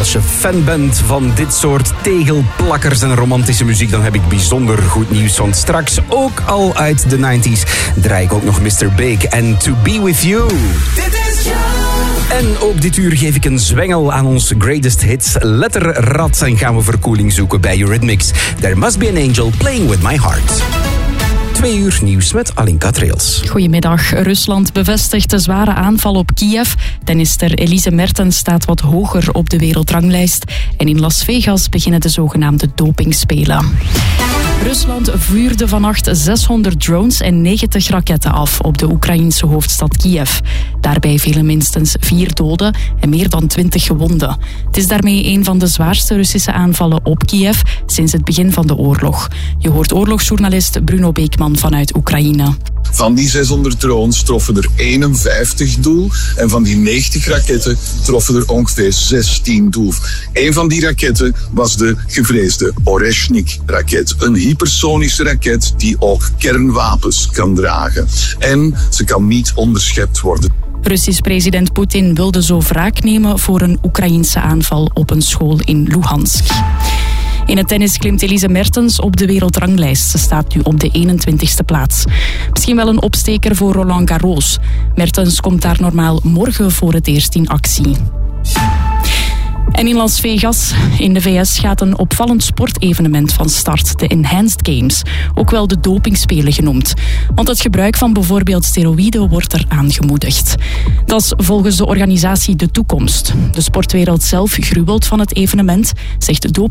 Als je fan bent van dit soort tegelplakkers en romantische muziek, dan heb ik bijzonder goed nieuws. Want straks, ook al uit de 90s, draai ik ook nog Mr. Big en To Be With You. Dit is En ook dit uur geef ik een zwengel aan ons Greatest Hits letterrad en gaan we verkoeling zoeken bij Eurythmics. There Must Be an Angel Playing With My Heart. 2 uur nieuws met Alinka Trails. Goedemiddag. Rusland bevestigt de zware aanval op Kiev. Tennister Elise Mertens staat wat hoger op de wereldranglijst. En in Las Vegas beginnen de zogenaamde dopingspelen. Rusland vuurde vannacht 600 drones en 90 raketten af op de Oekraïense hoofdstad Kiev. Daarbij vielen minstens 4 doden en meer dan 20 gewonden. Het is daarmee een van de zwaarste Russische aanvallen op Kiev sinds het begin van de oorlog. Je hoort oorlogsjournalist Bruno Beekman vanuit Oekraïne. Van die 600 drones troffen er 51 doel en van die 90 raketten troffen er ongeveer 16 doel. Een van die raketten was de gevreesde Oreshnik-raket. Een hypersonische raket die ook kernwapens kan dragen. En ze kan niet onderschept worden. Russisch president Poetin wilde zo wraak nemen voor een Oekraïense aanval op een school in Luhansk. In het tennis klimt Elise Mertens op de wereldranglijst. Ze staat nu op de 21ste plaats. Misschien wel een opsteker voor Roland Garros. Mertens komt daar normaal morgen voor het eerst in actie. En in Las Vegas, in de VS, gaat een opvallend sportevenement van start, de Enhanced Games, ook wel de dopingspelen genoemd. Want het gebruik van bijvoorbeeld steroïden wordt er aangemoedigd. Dat is volgens de organisatie de toekomst. De sportwereld zelf gruwelt van het evenement, zegt de